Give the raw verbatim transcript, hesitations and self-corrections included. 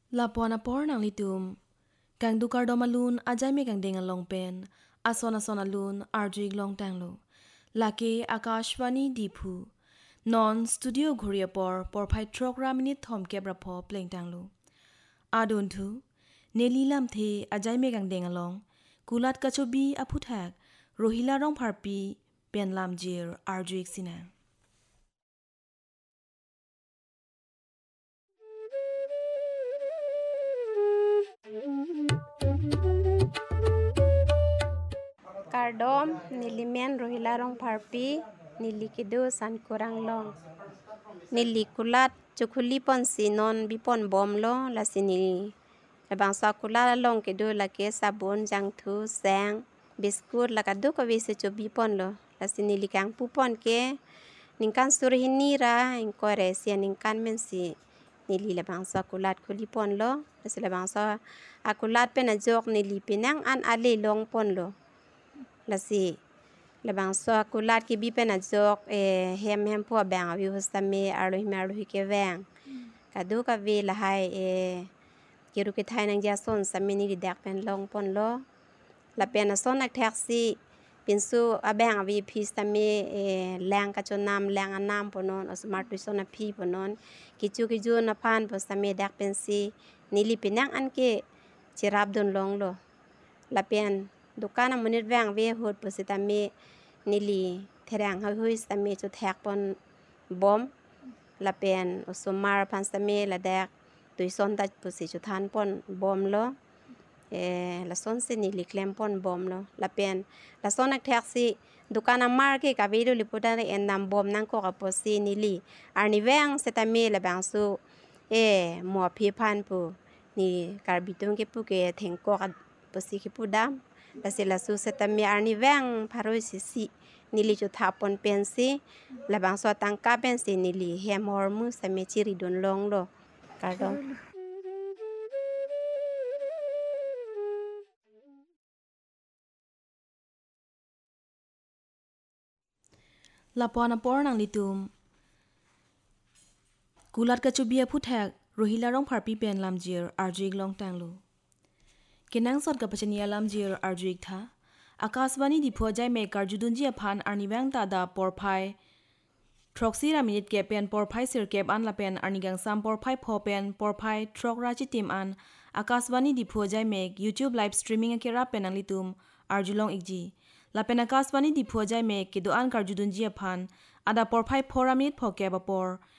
ลาปอนาปอร์นางลิตุมกังดูการดอมาลูนอาจายไม่กังเดงลองเป็นอาซอนาซอนาลูนอาร์จิกลองตังโลลาเกอากาชวานีดีพูนอนสตูดิโอโคเรียปอร์ปอร์ไพทรอกรามินิทอมเก็บรับพอเพลงตังโลอาดอนทูเนลีลัมเทอาจายไม่กังเดงลองกูลัดกะชบีอพุทักโรฮิลาร้องพาร์ปีเป็นลามเจอร์อาร์จิกสินะการดอมนิลิเมนโรฮิลารองพาร์ปีนิลิกิดูสันกุรังลองนิลิกุลัดจุคุลีปอนซีนอนบิปอนบอมโลลาสินิละบางสากุลาลองกิดูละเกซาบุนจังทูแซงบิสกุตละกัดูกวิเซจูบิปอนโลลาสินิลิกังปูปอนเกนิงกันสุรหินีราอิงกอเรเซียนิงกันเมนซีนิลิละบางสากุลัดคุลีปอนโลลาสิละบางสาอากุลัดเป็นอจอกนิลิเป็นนังอันอาเลลองปอนโลละสิละบางสอกุลาดกิบิเป็นอจอกเอเฮมเฮมพัวแบงอวิวสตาเมอารุฮิมารุฮิเกแวงกะดูกะเวละไฮเอกิรุกิไทยนังยาซอนสามินิดิดักเป็นลองปอนโลละเป็นอซอนนักแท็กซี่เป็นซูอแบงอวิพีสตาเมเอแรงกะจนนำแรงอันนำปนนอสมาร์ทวิซอนพีปนนกิจูกิจูนพานปสตาเมดักเป็นซีนิลิเป็นยังอันเกจิรับดนลองโลละเป็นDukana menit vang ve hot positame nili therang ha hui stame chu thak pon bom la pen osomar panstame la dak tuison dat posi chu than pon bom lo e la son se nili klem pon bom lo la pen la son ak thak si dukana mar ke ka video lipoda en nam bom nang ko ka posi nili arni vang setame la bang su e mo phi phan pu ni karbitung ke pu ke theng ko ka posi ke pu dam la sila su setame arni vang pharoi si si nili chu thapon pensi la bang so tangka pensi nili hem hormu same chiri don long lo kardom ลาปอนาปอร์นางลิตุมกูลัดกะจูบีอพุทักโรฮิลาร้องพาร์ปีเป็นลามเจอร์อาร์จิกลองตังโลเกนังสดกับปชนียลามเจอร์อาร์จิกท่าอากาศวานีดิพัวใจเมการจุดุนเจียพันอาร์นิแวงตาดาปอร์ไพทรอกซีรามินิตเกเป็นปอร์ไพเซอร์เก็บอันละเป็นอาร์นิกังซัมปอร์ไพพอเป็นปอร์ไพทรอกราชิติมอันอากาศวานีดิพัวใจเมกยูทูบไลฟ์สตรีมมิ่งเกรับเป็นนังลิตุมอาร์จุลองอีกจีละเป็นอากาศวานีดิพัวใจเมกกิดอันการจุดุนเจียพันอาดาปอร์ไพพอรามินิตพอเก็บปอร์